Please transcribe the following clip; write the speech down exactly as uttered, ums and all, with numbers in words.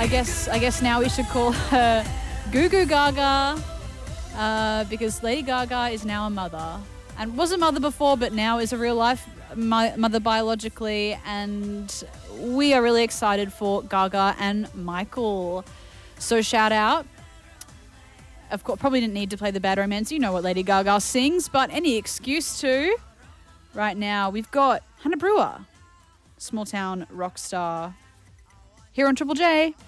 I guess I guess now we should call her Goo Goo Gaga uh, because Lady Gaga is now a mother and was a mother before, but now is a real life mother biologically, and we are really excited for Gaga and Michael. So shout out. Of course, probably didn't need to play the Bad Romance. You know what Lady Gaga sings, but any excuse to. Right now, we've got Hannah Brewer, small town rock star, here on Triple J.